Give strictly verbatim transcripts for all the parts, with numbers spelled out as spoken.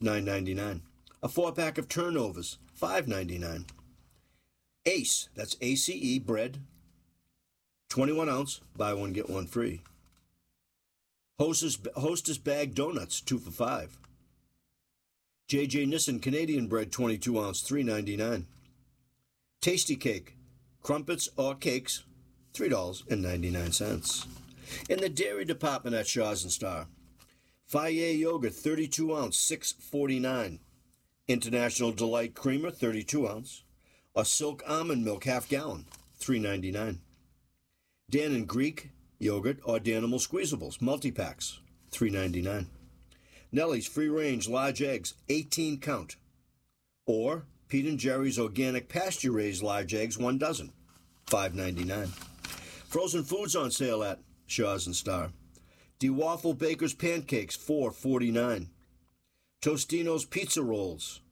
nine ninety-nine. A four-pack of turnovers, five ninety-nine. Ace, that's A C E bread, twenty-one ounce, buy one, get one free. Hostess, Hostess bag donuts, two for five. J J Nissen Canadian bread, twenty-two ounce, three ninety-nine. Tasty cake, crumpets or cakes, three dollars and ninety-nine cents. In the dairy department at Shaw's and Star, Fage yogurt, thirty-two ounce, six forty-nine. International Delight creamer, thirty-two ounce. Or Silk almond milk, half gallon, three ninety-nine. Dan and Greek yogurt or Danimal squeezables, multi-packs, three ninety-nine. Nellie's free range large eggs, eighteen count. Or Pete and Jerry's organic pasture raised large eggs, one dozen, five ninety-nine. Frozen foods on sale at Shaw's and Star. DeWaffle Baker's pancakes, four forty-nine. Tostino's pizza rolls,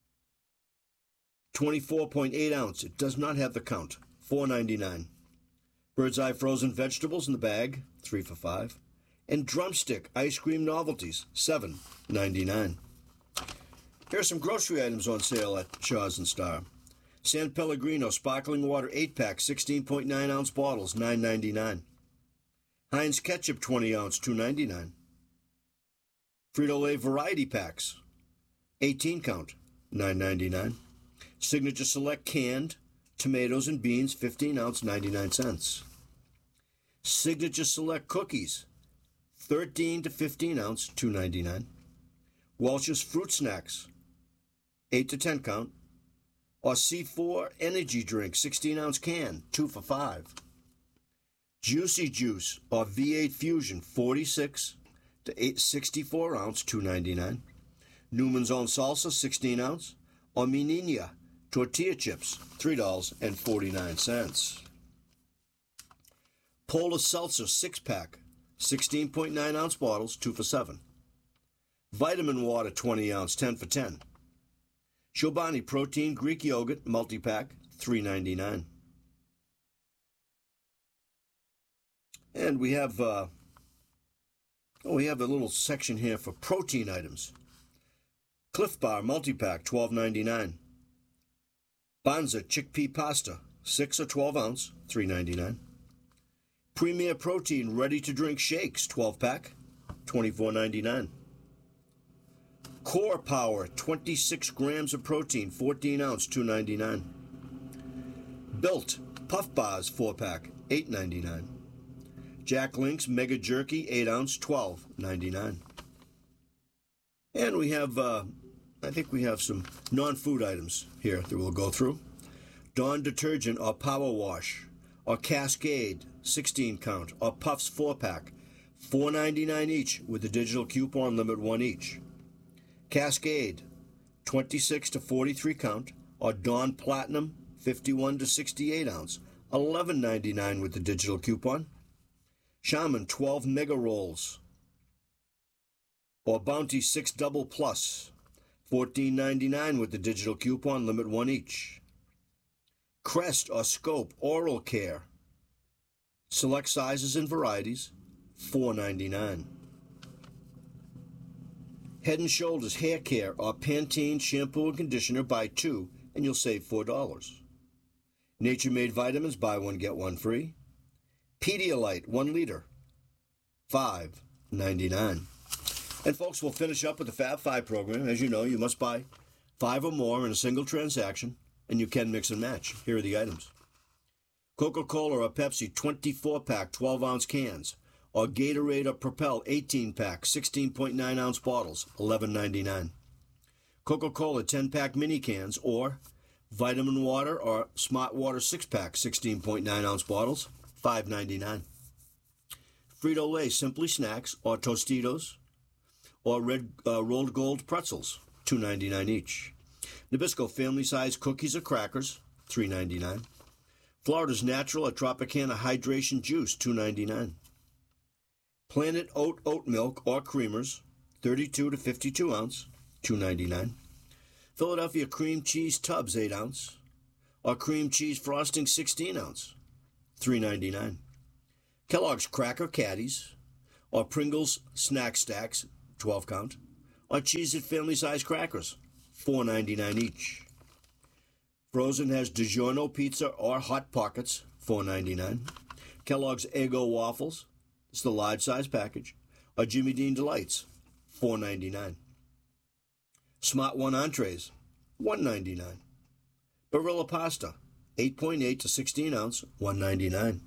twenty-four point eight ounce. It does not have the count, four ninety-nine. Bird's Eye frozen vegetables in the bag, three for five. And Drumstick ice cream novelties, seven ninety-nine. Here are some grocery items on sale at Shaw's and Star. San Pellegrino sparkling water eight pack, sixteen point nine ounce bottles, nine ninety-nine. Heinz ketchup twenty ounce, two ninety-nine. Frito-Lay variety packs, eighteen count, nine ninety-nine. Signature Select canned tomatoes and beans, fifteen ounce, ninety-nine cents. Signature Select cookies, thirteen to fifteen ounce, two ninety-nine. Welch's fruit snacks, eight to ten count. Or C four energy drink, sixteen ounce can, two for five. Juicy Juice or V eight Fusion, forty-six to sixty-four ounce, two ninety-nine. Newman's Own Salsa, sixteen ounce. Or Menina tortilla chips, three dollars and forty-nine cents. Polar Seltzer six pack, sixteen point nine ounce bottles, two for seven. Vitamin Water twenty ounce, ten for ten. Chobani Protein Greek Yogurt multi-pack, three ninety-nine. And we have uh, oh, we have a little section here for protein items. Cliff Bar multi-pack, twelve ninety-nine. Banza chickpea pasta, six or twelve ounce, three ninety-nine. Premier Protein ready-to-drink shakes, twelve pack, twenty-four ninety-nine. Core Power, twenty-six grams of protein, fourteen ounce, two ninety-nine. Built Puff Bars, four pack, eight ninety-nine. Jack Link's Mega Jerky, eight ounce, twelve ninety-nine. And we have, uh, I think we have some non-food items here that we'll go through. Dawn Detergent or Power Wash or Cascade, sixteen count, or Puffs four pack, four ninety-nine each with the digital coupon limit one each. Cascade, twenty-six to forty-three count, or Dawn Platinum, fifty-one to sixty-eight ounce, eleven ninety-nine with the digital coupon. Shaman, twelve Mega Rolls, or Bounty six Double Plus, fourteen ninety-nine with the digital coupon, limit one each. Crest or Scope Oral Care, select sizes and varieties, four ninety-nine. Head and Shoulders Hair Care or Pantene Shampoo and Conditioner, buy two and you'll save four dollars. Nature Made Vitamins, buy one, get one free. Pedialyte, one liter, five ninety-nine. And folks, we'll finish up with the Fab Five program. As you know, you must buy five or more in a single transaction, and you can mix and match. Here are the items. Coca-Cola or Pepsi, twenty-four pack, twelve ounce cans, or Gatorade or Propel, eighteen pack, sixteen point nine ounce bottles, eleven ninety-nine. Coca-Cola ten pack mini cans, or Vitamin Water or Smart Water six pack, sixteen point nine ounce bottles, five ninety-nine. Frito-Lay Simply Snacks or Tostitos or Red uh, Rolled Gold Pretzels, two ninety-nine each. Nabisco Family Size Cookies or Crackers, three ninety-nine. Florida's Natural or Tropicana Hydration Juice, two ninety-nine. Planet Oat Oat Milk or Creamers, thirty-two to fifty-two ounce, two ninety-nine. Philadelphia Cream Cheese Tubs, eight ounce, or Cream Cheese Frosting, sixteen ounce, three ninety-nine. Kellogg's Cracker Caddies, or Pringles Snack Stacks, twelve count, or Cheez-It family-size crackers, four ninety-nine each. Frozen has DiGiorno pizza or Hot Pockets, four ninety-nine. Kellogg's Eggo waffles, it's the large-size package, or Jimmy Dean Delights, four ninety-nine. Smart One entrees, one ninety-nine. Barilla pasta, eight point eight to sixteen ounce, one ninety-nine.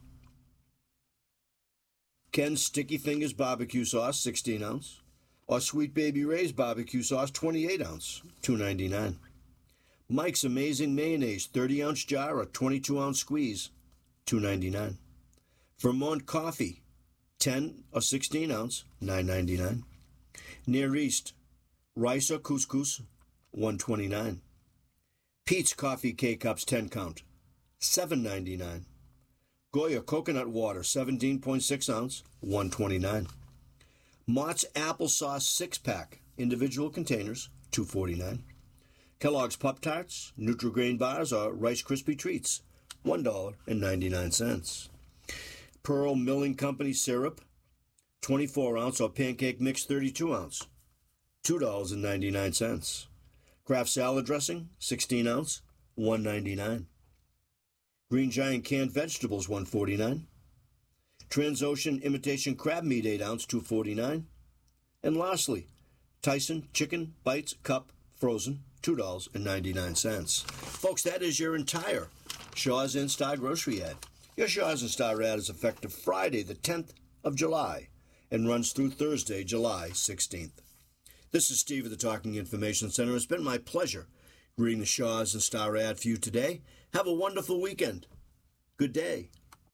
Ken's Sticky Fingers barbecue sauce, sixteen ounce, or Sweet Baby Ray's barbecue sauce, twenty-eight ounce, two ninety-nine. Mike's Amazing Mayonnaise, thirty ounce jar or twenty-two ounce squeeze, two ninety-nine. Vermont Coffee, ten or sixteen ounce, nine ninety-nine. Near East, rice or couscous, one twenty-nine. Pete's Coffee K-Cups, ten count, seven ninety-nine. Goya Coconut Water, seventeen point six ounce, one twenty-nine. Mott's Applesauce six-pack, individual containers, two forty-nine. Kellogg's Pop-Tarts, Nutri-Grain bars, or Rice Krispie Treats, one ninety-nine. Pearl Milling Company syrup, twenty-four ounce or pancake mix thirty-two ounce, two ninety-nine. Kraft salad dressing, sixteen ounce, one ninety-nine. Green Giant canned vegetables, one forty-nine. Transocean imitation crab meat, eight ounce, two forty-nine. And lastly, Tyson chicken bites cup frozen, two ninety-nine. Folks, that is your entire Shaw's In-Star grocery ad. Your Shaw's In-Star ad is effective Friday, the tenth of July, and runs through Thursday, July sixteenth. This is Steve of the Talking Information Center. It's been my pleasure reading the Shaw's In-Star ad for you today. Have a wonderful weekend. Good day.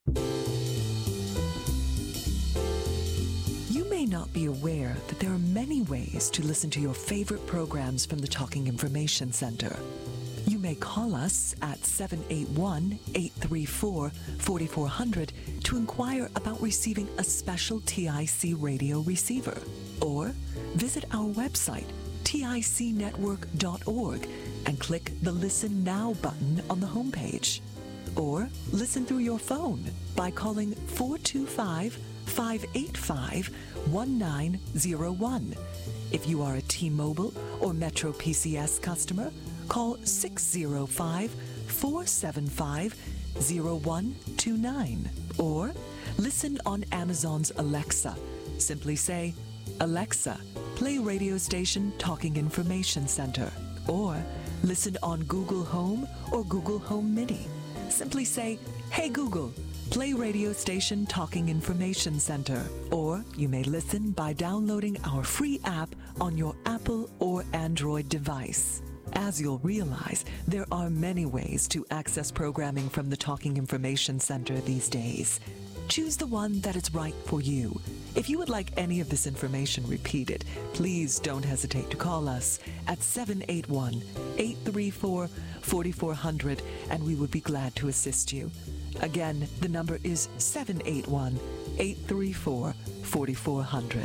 You may not be aware that there are many ways to listen to your favorite programs from the Talking Information Center. You may call us at seven eight one, eight three four, four four zero zero to inquire about receiving a special T I C radio receiver. Or visit our website, tic network dot org, and click the Listen Now button on the homepage. Or listen through your phone by calling four two five, five eight five, one nine zero one. If you are a T-Mobile or Metro P C S customer, call six zero five, four seven five, zero one two nine. Or listen on Amazon's Alexa. Simply say, Alexa, play radio station Talking Information Center. Or listen on Google Home or Google Home Mini. Simply say, Hey Google, play radio station Talking Information Center. Or you may listen by downloading our free app on your Apple or Android device. As you'll realize, there are many ways to access programming from the Talking Information Center these days. Choose the one that is right for you. If you would like any of this information repeated, please don't hesitate to call us at seven eight one, eight three four, four four zero zero, and we would be glad to assist you. Again, the number is seven eight one, eight three four, four four zero zero.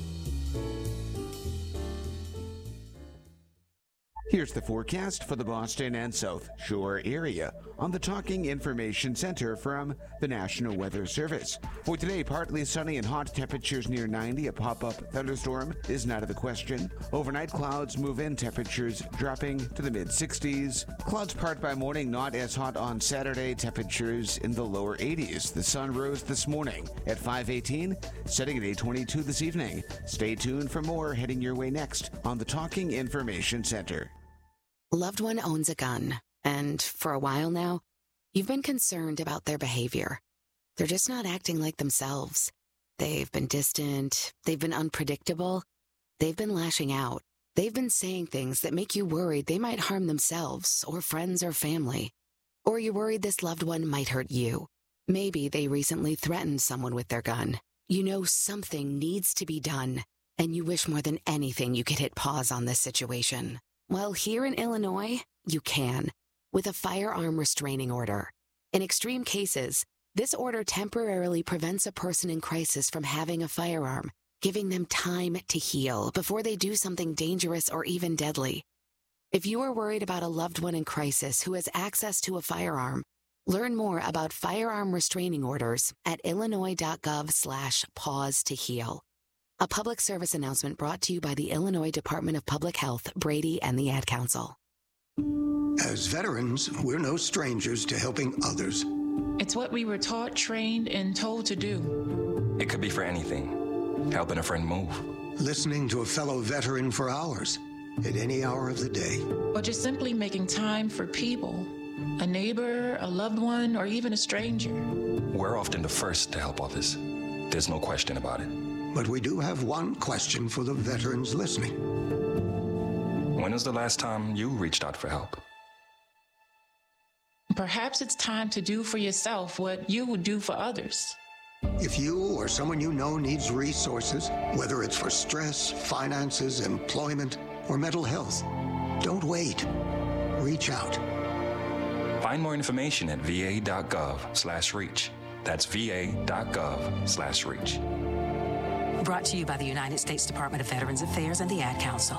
Here's the forecast for the Boston and South Shore area on the Talking Information Center from the National Weather Service. For today, partly sunny and hot, temperatures near ninety. A pop-up thunderstorm is not out of the question. Overnight, clouds move in, temperatures dropping to the mid-sixties. Clouds part by morning, not as hot on Saturday, temperatures in the lower eighties. The sun rose this morning at five eighteen, setting at eight twenty-two this evening. Stay tuned for more heading your way next on the Talking Information Center. Loved one owns a gun, and for a while now, you've been concerned about their behavior. They're just not acting like themselves. They've been distant, they've been unpredictable, they've been lashing out. They've been saying things that make you worried they might harm themselves or friends or family. Or you're worried this loved one might hurt you. Maybe they recently threatened someone with their gun. You know something needs to be done, and you wish more than anything you could hit pause on this situation. Well, here in Illinois, you can, with a firearm restraining order. In extreme cases, this order temporarily prevents a person in crisis from having a firearm, giving them time to heal before they do something dangerous or even deadly. If you are worried about a loved one in crisis who has access to a firearm, learn more about firearm restraining orders at illinois.gov slash pause to heal. A public service announcement brought to you by the Illinois Department of Public Health, Brady, and the Ad Council. As veterans, we're no strangers to helping others. It's what we were taught, trained, and told to do. It could be for anything. Helping a friend move. Listening to a fellow veteran for hours, at any hour of the day. Or just simply making time for people. A neighbor, a loved one, or even a stranger. We're often the first to help others. There's no question about it. But we do have one question for the veterans listening. When was the last time you reached out for help? Perhaps it's time to do for yourself what you would do for others. If you or someone you know needs resources, whether it's for stress, finances, employment, or mental health, don't wait. Reach out. Find more information at va.gov slash reach. That's va.gov slash reach. Brought to you by the United States Department of Veterans Affairs and the Ad Council.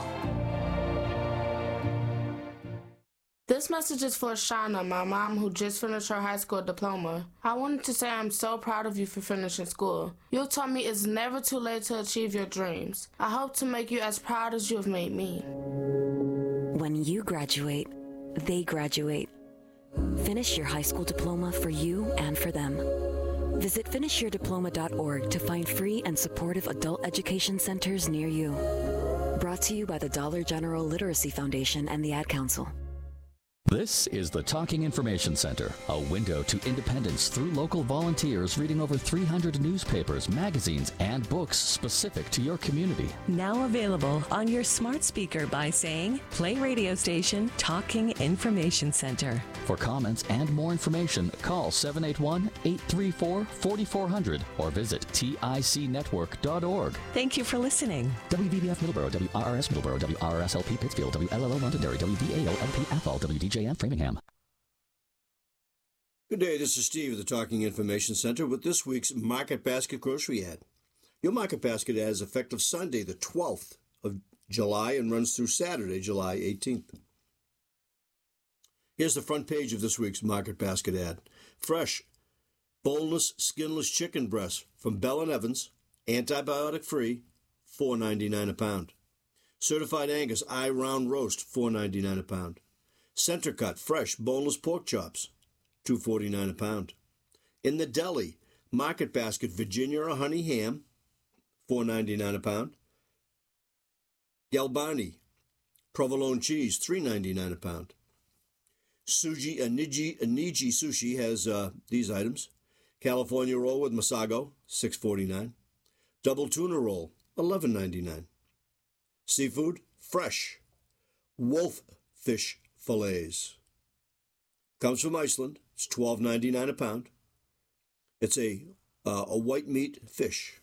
This message is for Shauna, my mom who just finished her high school diploma. I wanted to say I'm so proud of you for finishing school. You taught me it's never too late to achieve your dreams. I hope to make you as proud as you have made me. When you graduate, they graduate. Finish your high school diploma for you and for them. Visit finish your diploma dot org to find free and supportive adult education centers near you. Brought to you by the Dollar General Literacy Foundation and the Ad Council. This is the Talking Information Center, a window to independence through local volunteers reading over three hundred newspapers, magazines, and books specific to your community. Now available on your smart speaker by saying, play radio station Talking Information Center. For comments and more information, call seven eight one, eight three four, four four zero zero or visit tic network dot org. Thank you for listening. W V B F Middleborough, W R R S Middleborough, W R R S L P Pittsfield, W L L O Londonderry, W V A O L P Athol, W D J M Framingham. Good day, this is Steve of the Talking Information Center with this week's Market Basket Grocery Ad. Your Market Basket ad is effective Sunday, the twelfth of July and runs through Saturday, July eighteenth. Here's the front page of this week's Market Basket ad. Fresh, boneless, skinless chicken breast from Bell and Evans, antibiotic-free, four ninety-nine a pound. Certified Angus eye round roast, four ninety-nine a pound. Center cut, fresh, boneless pork chops, two forty-nine a pound. In the deli, Market Basket Virginia or honey ham, four ninety-nine a pound. Galbani, provolone cheese, three ninety-nine a pound. Suji Aniji Aniji Sushi has uh, these items. California roll with Masago, six forty-nine. Double tuna roll, eleven ninety-nine. Seafood, fresh. Wolf fish fillets. Comes from Iceland. It's twelve ninety-nine a pound. It's a uh, a white meat fish.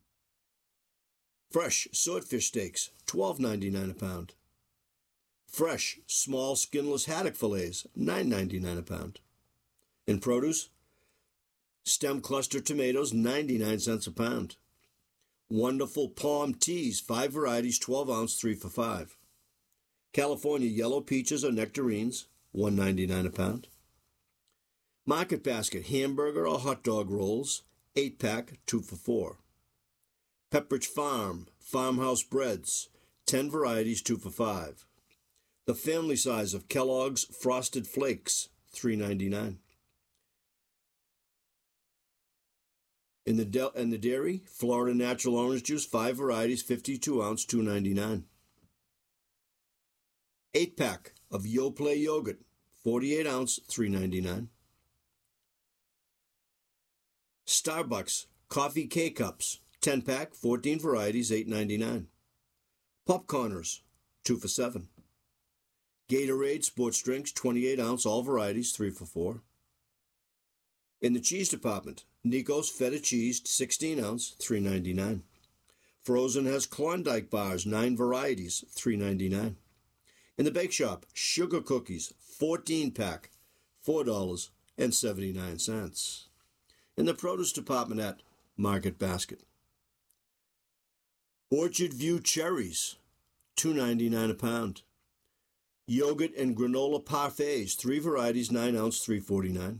Fresh swordfish steaks, twelve ninety-nine a pound. Fresh small skinless haddock fillets, nine ninety-nine a pound. In produce, stem cluster tomatoes, ninety-nine cents a pound. Wonderful palm teas, five varieties, twelve ounce, three for five. California yellow peaches or nectarines, one ninety-nine a pound. Market Basket hamburger or hot dog rolls, eight pack, two for four. Pepperidge Farm farmhouse breads, ten varieties, two for five. The family size of Kellogg's Frosted Flakes, three ninety-nine. In the de- in the dairy, Florida Natural Orange Juice, five varieties, fifty-two ounce, two ninety-nine. Eight pack of Yoplait yogurt, forty-eight ounce, three ninety-nine. Starbucks coffee K-Cups, ten pack, fourteen varieties, eight ninety-nine. Popcorners, two for seven. Gatorade sports drinks, twenty-eight ounce, all varieties, three for four. In the cheese department, Nico's feta cheese, sixteen ounce, three ninety-nine. Frozen has Klondike bars, nine varieties, three ninety-nine. In the bake shop, sugar cookies, fourteen pack, four dollars and seventy-nine cents. In the produce department at Market Basket, Orchard View cherries, two ninety-nine a pound. Yogurt and granola parfaits, three varieties, nine ounce, three forty-nine.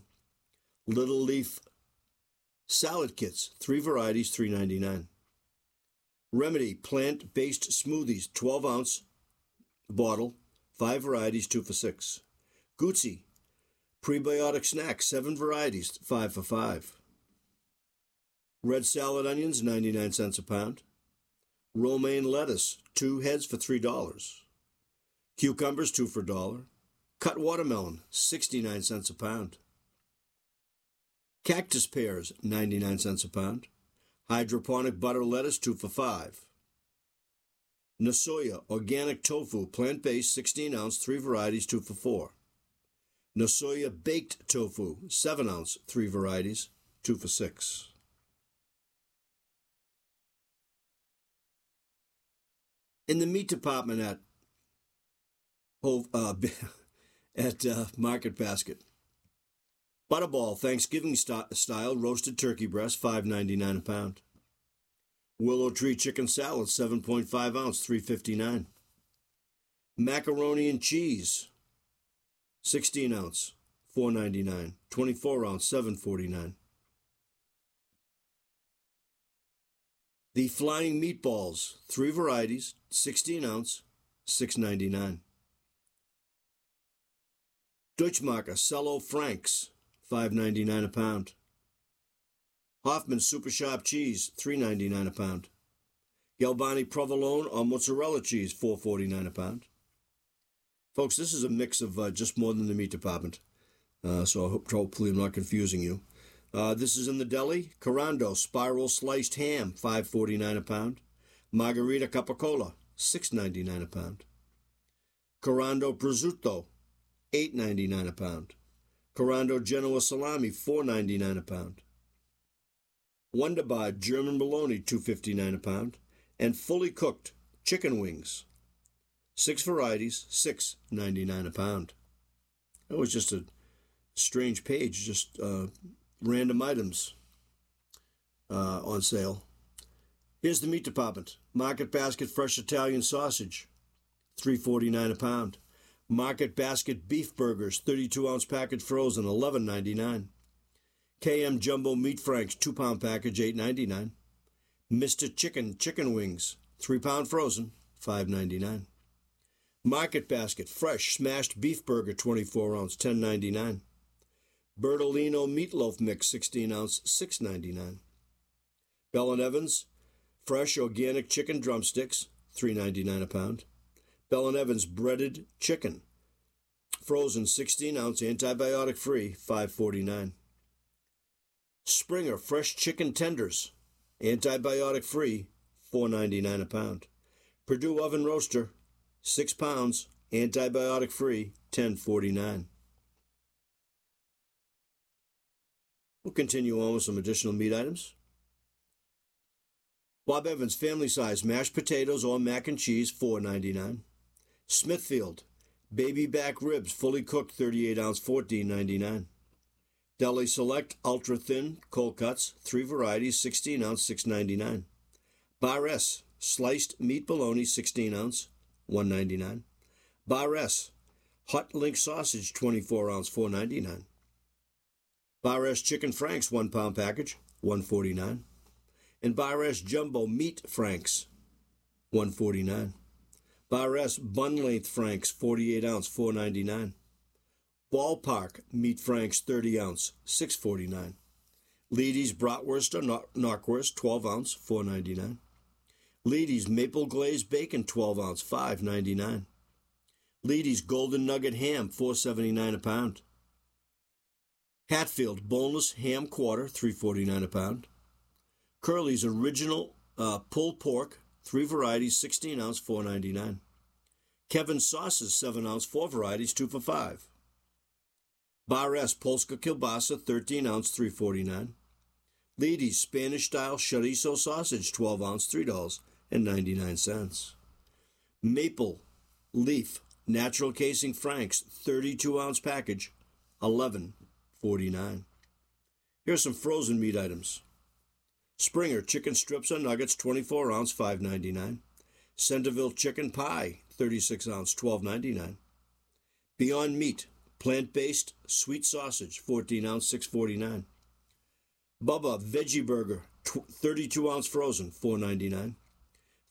Little Leaf salad kits, three varieties, three ninety-nine. Remedy plant-based smoothies, twelve ounce bottle, five varieties, two for six. Gucci prebiotic snacks, seven varieties, five for five. Red salad onions, ninety-nine cents a pound. Romaine lettuce, two heads for three dollars. Cucumbers, two for a dollar. Cut watermelon, sixty-nine cents a pound. Cactus pears, ninety-nine cents a pound. Hydroponic butter lettuce, two for five. Nasoya organic tofu, plant-based, sixteen ounce, three varieties, two for four. Nasoya baked tofu, seven ounce, three varieties, two for six. In the meat department at uh, at uh, Market Basket, Butterball Thanksgiving st- style roasted turkey breast, five ninety-nine a pound. Willow Tree chicken salad, seven point five ounce, three fifty-nine. Macaroni and cheese, sixteen ounce, four ninety-nine. twenty-four ounce, seven forty-nine. The Flying Meatballs, three varieties, sixteen ounce, six ninety-nine. Deutschmarker Cello Franks, five ninety-nine a pound. Hoffman Super Sharp Cheese, three ninety-nine a pound. Galvani Provolone or Mozzarella Cheese, four forty-nine a pound. Folks, this is a mix of uh, just more than the meat department, uh, so I hope, hopefully I'm not confusing you. Uh, this is in the deli. Carando Spiral Sliced Ham, five forty-nine a pound. Margarita Capicola, six ninety-nine a pound. Carando Prosciutto, eight ninety-nine a pound. Carando Genoa Salami, four ninety-nine a pound. Wunderbar German Bologna, two fifty-nine a pound. And fully cooked chicken wings, six varieties, six ninety-nine a pound. That was just a strange page, just uh, random items uh, on sale. Here's the meat department. Market Basket fresh Italian sausage, three forty-nine a pound. Market Basket beef burgers, thirty-two ounce package frozen, eleven ninety-nine. K M Jumbo Meat Franks, two pound package, eight ninety-nine. Mister Chicken chicken wings, three pound frozen, five ninety-nine. Market Basket fresh smashed beef burger, twenty-four ounce, ten ninety-nine. Bertolino meatloaf mix, sixteen ounce, six ninety-nine. Bell and Evans fresh organic chicken drumsticks, three ninety-nine a pound. Bell and Evans breaded chicken, frozen, sixteen ounce, antibiotic free, five forty-nine. Springer fresh chicken tenders, antibiotic free, four ninety-nine a pound. Purdue oven roaster, six pounds, antibiotic free, ten forty-nine. We'll continue on with some additional meat items. Bob Evans family size mashed potatoes or mac and cheese, four ninety-nine. Smithfield baby back ribs fully cooked, thirty-eight ounce, fourteen ninety-nine. Deli Select ultra thin cold cuts, three varieties, sixteen ounce, six ninety-nine. Bar S sliced meat bologna, sixteen ounce, one ninety-nine. Bar S hot link sausage, twenty-four ounce, four ninety-nine. Bar S chicken franks, one pound package, one forty-nine. And Bar S jumbo meat franks, one forty-nine. Bar S bun length franks, forty-eight ounce, four ninety-nine. Ballpark meat franks, thirty ounce, six forty-nine. Leedy's bratwurst or knockwurst, twelve ounce, four ninety-nine. Leedy's maple glazed bacon, twelve ounce, five ninety-nine. Leedy's golden nugget ham, four seventy-nine a pound. Hatfield boneless ham quarter, three forty-nine a pound. Curly's original uh, pulled pork, three varieties, sixteen ounce, four ninety-nine. Kevin's sauces, seven ounce, four varieties, two for five. Bar S Polska kielbasa, thirteen ounce, three forty-nine. Leedy's Spanish style chorizo sausage, twelve ounce, three dollars and ninety-nine cents. Maple leaf natural casing franks, thirty-two ounce package, eleven forty-nine. Here's some frozen meat items. Springer chicken strips or nuggets, twenty-four ounce, five ninety-nine. Centerville chicken pie, thirty-six ounce, twelve ninety-nine. Beyond Meat plant-based sweet sausage, fourteen ounce, six forty-nine. Bubba veggie burger, thirty-two ounce frozen, four ninety-nine.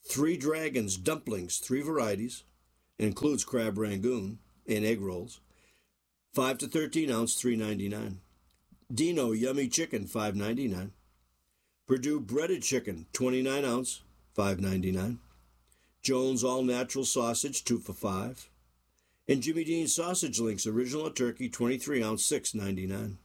Three Dragons dumplings, three varieties, includes crab rangoon and egg rolls, five to thirteen ounce, three ninety-nine. Dino yummy chicken, five ninety-nine. Purdue breaded chicken, twenty-nine ounce, five ninety-nine. Jones all natural sausage, two for five. And Jimmy Dean sausage links, original turkey, twenty-three ounce, six ninety-nine.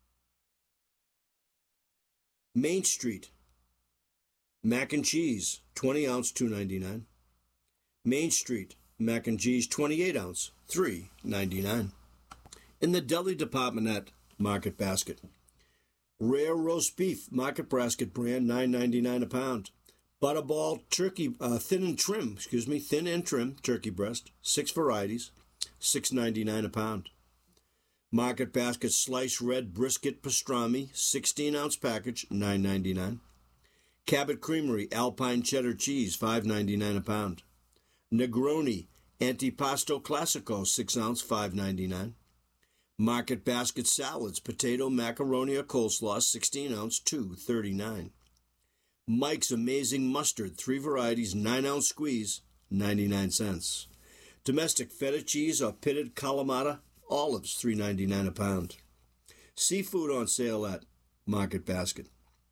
Main Street mac and cheese, twenty ounce, two ninety-nine. Main Street mac and cheese, twenty-eight ounce, three ninety-nine. In the deli department at Market Basket, rare roast beef, Market Basket brand, nine ninety-nine a pound. Butterball turkey, uh, thin and trim, excuse me, thin and trim turkey breast, six varieties, six ninety-nine a pound. Market Basket sliced red brisket pastrami, sixteen ounce package, nine ninety-nine. Cabot Creamery Alpine cheddar cheese, five ninety-nine a pound. Negroni Antipasto Classico, six ounce, five ninety-nine. Market Basket salads, potato, macaroni, or coleslaw, sixteen ounce, two thirty-nine. Mike's Amazing Mustard, three varieties, nine ounce squeeze, ninety-nine cents. Domestic feta cheese or pitted Kalamata olives, three ninety-nine a pound. Seafood on sale at Market Basket.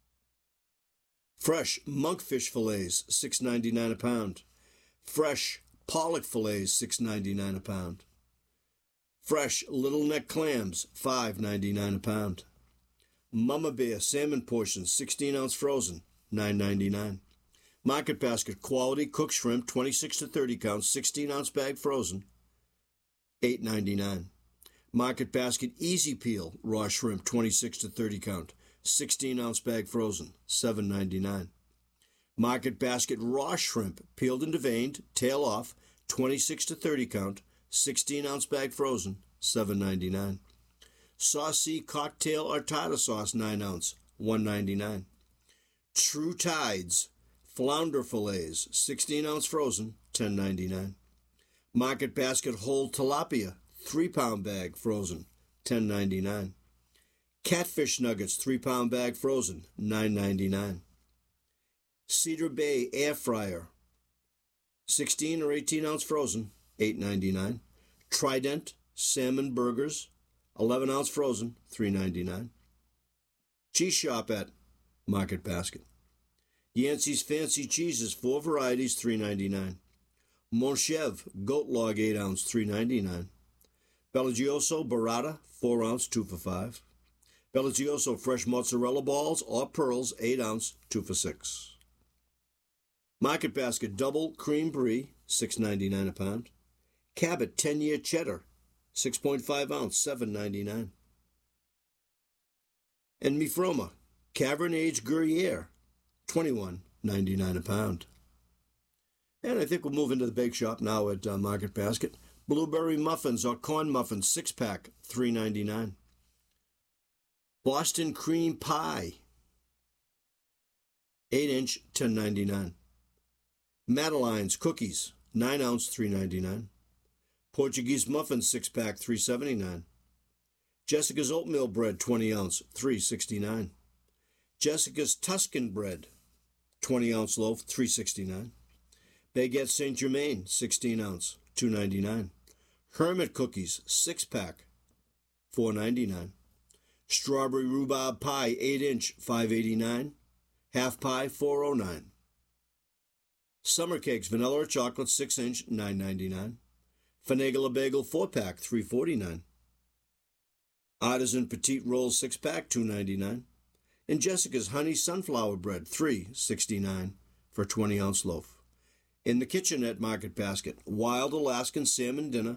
Fresh monkfish fillets, six ninety-nine a pound. Fresh pollock fillets, six ninety-nine a pound. Fresh little neck clams, five ninety-nine a pound. Mama Bear salmon portions, sixteen ounce frozen, nine ninety-nine. Market Basket quality cooked shrimp, twenty-six to thirty count, sixteen ounce bag frozen, eight ninety-nine. Market Basket easy peel raw shrimp, twenty-six to thirty count, sixteen ounce bag frozen, seven ninety-nine. Market Basket raw shrimp, peeled and deveined, tail off, twenty-six to thirty count, sixteen ounce bag frozen, seven ninety-nine. Saucy cocktail or tartar sauce, nine ounce, one ninety-nine. True Tides flounder fillets, sixteen ounce frozen, ten ninety-nine. Market Basket whole tilapia, three pound bag frozen, ten ninety-nine. Catfish nuggets, three pound bag frozen, nine ninety-nine. Cedar Bay air fryer, sixteen or eighteen ounce frozen, eight ninety-nine. Trident salmon burgers, eleven ounce frozen, three ninety-nine. Cheese shop at Market Basket. Yancey's fancy cheeses, four varieties, three ninety-nine. Monchev goat log, eight ounce, three ninety-nine. Bellagioso burrata, four ounce, two for five. Bellagioso fresh mozzarella balls or pearls, eight ounce, two for six. Market Basket double cream brie, six ninety-nine a pound. Cabot ten year cheddar, six point five ounce, seven ninety-nine. And Mifroma Cavern Age Gruyere, twenty-one ninety-nine a pound. And I think we'll move into the bake shop now at uh, Market Basket. Blueberry muffins or corn muffins, six pack, three ninety-nine. Boston cream pie, eight inch, ten ninety-nine. Madeline's cookies, nine ounce, three ninety-nine. Portuguese muffins, six pack, three seventy-nine. Jessica's oatmeal bread, twenty ounce, three sixty-nine. Jessica's Tuscan bread, twenty ounce loaf, three sixty-nine. Baguette Saint Germain, sixteen ounce, two ninety-nine. Hermit cookies, six pack, four ninety-nine. Strawberry rhubarb pie, eight inch, five eighty-nine. Half pie, four oh nine. Summer cakes, vanilla or chocolate, six inch, nine ninety-nine. Finagle a bagel, four pack, three forty-nine. Artisan petite rolls, six pack, two ninety-nine. And Jessica's honey sunflower bread, three sixty-nine for a twenty ounce loaf. In the kitchen at Market Basket, wild Alaskan salmon dinner,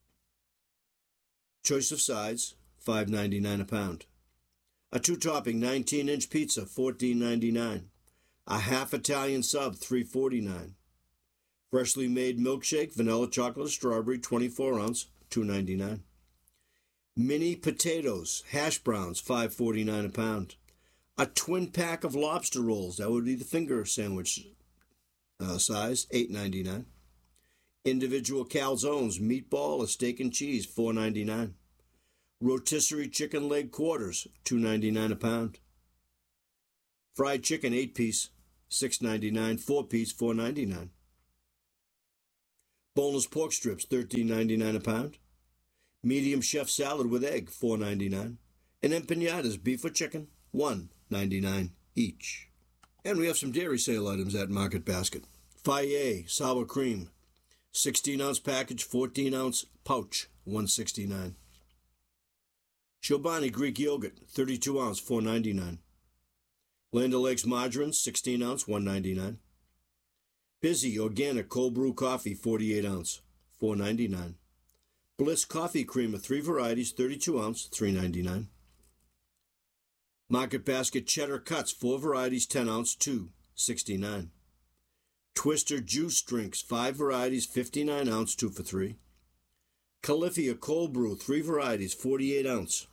choice of sides, five ninety-nine a pound. A two-topping nineteen inch pizza, fourteen ninety-nine. A half Italian sub, three forty-nine. Freshly made milkshake, vanilla chocolate strawberry, twenty-four ounce, two ninety-nine. Mini potatoes, hash browns, five forty-nine a pound. A twin pack of lobster rolls, that would be the finger sandwich uh, size, eight ninety-nine. Individual calzones, meatball, a steak and cheese, four ninety-nine. Rotisserie chicken leg quarters, two ninety-nine a pound. Fried chicken, eight piece, six ninety-nine. Four-piece, four ninety-nine. Boneless pork strips, thirteen ninety-nine a pound. Medium chef salad with egg, four ninety-nine. And empanadas, beef or chicken, one ninety-nine each. And we have some dairy sale items at Market Basket. Fayet sour cream, sixteen ounce package, fourteen ounce pouch, one sixty-nine. Chobani Greek yogurt, thirty-two ounce, four ninety-nine. Land O'Lakes margarine, sixteen ounce, one ninety-nine. Busy organic cold brew coffee, forty-eight ounce, four ninety-nine. Bliss coffee creamer, three varieties, thirty-two ounce, three ninety-nine. Market Basket cheddar cuts, four varieties, ten ounce, two sixty-nine. Twister juice drinks, five varieties, fifty-nine ounce, two for three. Califia cold brew, three varieties, forty-eight ounce,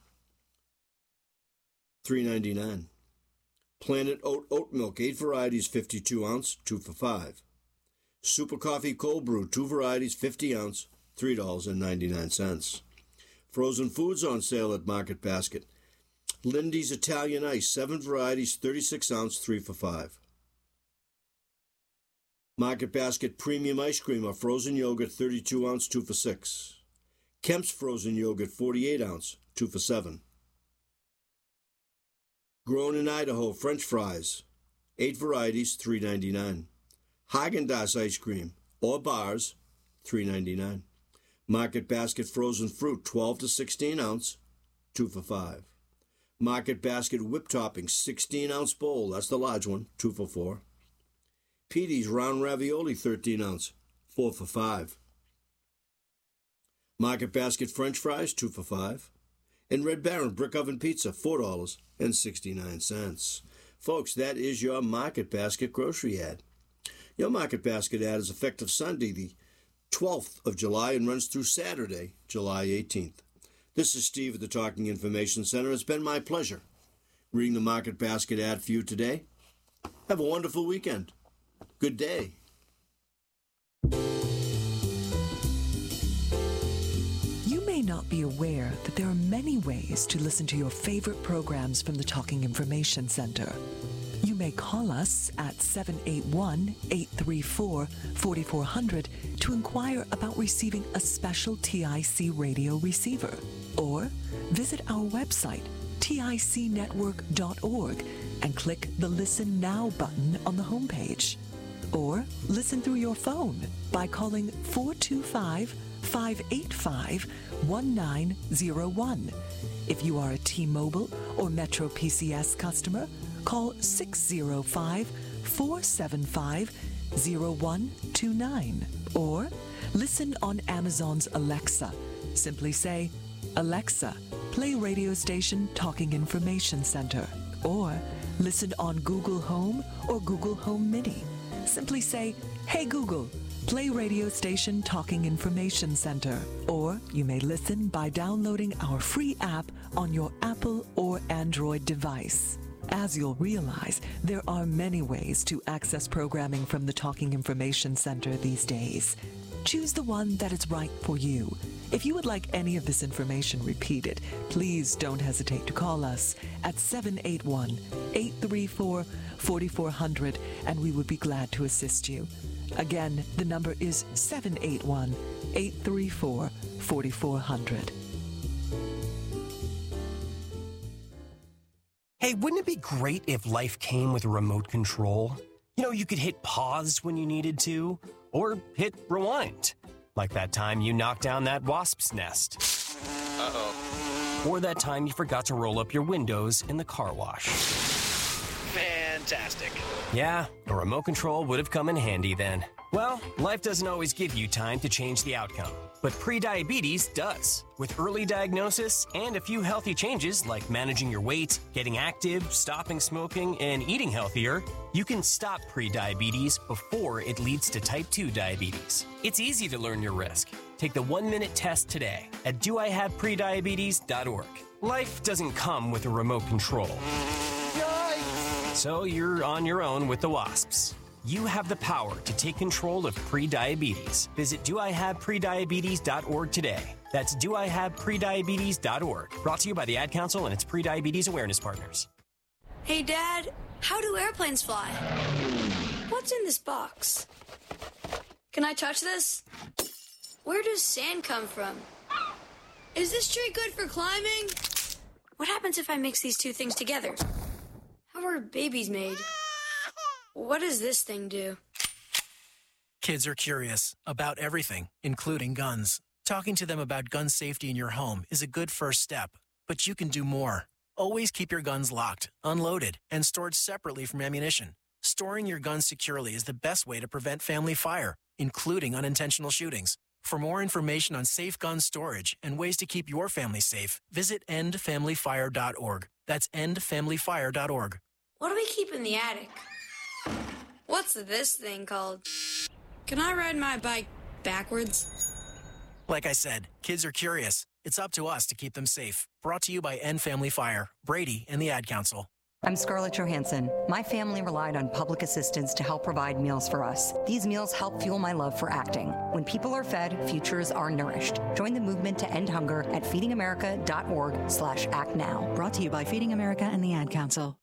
three ninety-nine. Planet Oat oat milk, eight varieties, fifty-two ounce, two for five. Super coffee cold brew, two varieties, fifty ounce, three dollars and ninety-nine cents. Frozen foods on sale at Market Basket. Lindy's Italian Ice, seven varieties, thirty-six ounce, three for five. Market Basket Premium Ice Cream or frozen yogurt, thirty-two ounce, two for six. Kemp's frozen yogurt, forty-eight ounce, two for seven. Grown in Idaho French fries, eight varieties, three ninety-nine. Haagen-Dazs ice cream or bars, three ninety-nine. Market Basket frozen fruit, twelve to sixteen ounce, two for five. Market Basket whip topping, sixteen ounce bowl, that's the large one, two for four. Petey's round ravioli, thirteen ounce, four for five. Market Basket French fries, two for five. And Red Baron brick oven pizza, four dollars and sixty-nine cents. Folks, that is your Market Basket grocery ad. Your Market Basket ad is effective Sunday, the twelfth of July, and runs through Saturday, July eighteenth. This is Steve at the Talking Information Center. It's been my pleasure reading the Market Basket ad for you today. Have a wonderful weekend. Good day. You may not be aware that there are many ways to listen to your favorite programs from the Talking Information Center. You may call us at seven eight one, eight three four, four four zero zero to inquire about receiving a special T I C radio receiver, or visit our website, tic network dot org, and click the Listen Now button on the homepage. Or listen through your phone by calling four two five, five eight five, one nine zero one. If you are a T-Mobile or Metro P C S customer, call six zero five, four seven five, zero one two nine. Or listen on Amazon's Alexa. Simply say, Alexa, play radio station Talking Information Center. Or listen on Google Home or Google Home Mini. Simply say, Hey Google, play radio station Talking Information Center. Or you may listen by downloading our free app on your Apple or Android device. As you'll realize, there are many ways to access programming from the Talking Information Center these days. Choose the one that is right for you. If you would like any of this information repeated, please don't hesitate to call us at seven eight one, eight three four, four four zero zero, and we would be glad to assist you. Again, the number is seven eight one, eight three four, four four zero zero. Hey, wouldn't it be great if life came with a remote control? You know, you could hit pause when you needed to, or hit rewind. Like that time you knocked down that wasp's nest. Uh-oh. Or that time you forgot to roll up your windows in the car wash. Fantastic. Yeah, a remote control would have come in handy then. Well, life doesn't always give you time to change the outcome, but prediabetes does. With early diagnosis and a few healthy changes like managing your weight, getting active, stopping smoking, and eating healthier, you can stop prediabetes before it leads to type two diabetes. It's easy to learn your risk. Take the one-minute test today at do I have prediabetes dot org. Life doesn't come with a remote control. Yikes! So you're on your own with the wasps. You have the power to take control of prediabetes. Visit do I have prediabetes dot org today. That's do I have prediabetes dot org. Brought to you by the Ad Council and its prediabetes awareness partners. Hey, Dad, How do airplanes fly? What's in this box? Can I touch this? Where does sand come from? Is this tree good for climbing? What happens if I mix these two things together? How are babies made? What does this thing do? Kids are curious about everything, including guns. Talking to them about gun safety in your home is a good first step, but you can do more. Always keep your guns locked, unloaded, and stored separately from ammunition. Storing your guns securely is the best way to prevent family fire, including unintentional shootings. For more information on safe gun storage and ways to keep your family safe, visit end family fire dot org. That's end family fire dot org. What do we keep in the attic? What's this thing called? Can I ride my bike backwards? Like I said, kids are curious. It's up to us to keep them safe. Brought to you by End Family Fire, Brady, and the Ad Council. I'm Scarlett Johansson. My family relied on public assistance to help provide meals for us. These meals help fuel my love for acting. When people are fed, futures are nourished. Join the movement to end hunger at feeding america dot org slash act now. Brought to you by Feeding America and the Ad Council.